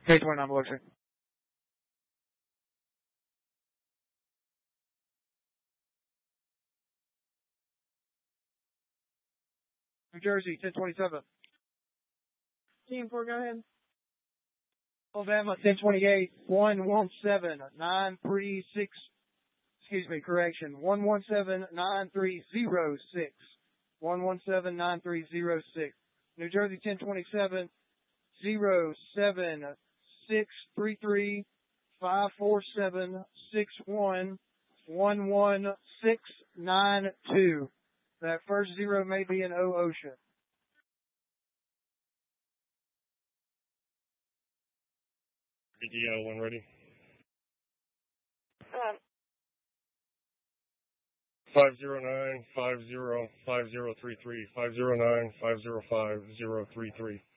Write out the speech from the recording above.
K29 Biloxi. New Jersey, 1027. Team 4, go ahead. Alabama, 1028, 117-936. Excuse me, correction. 117-9306. 117-9306. New Jersey, 1027, 07633 547 61 11692. That first zero may be an O Ocean. BDL, when ready. 509-50-5033, 509-505-033.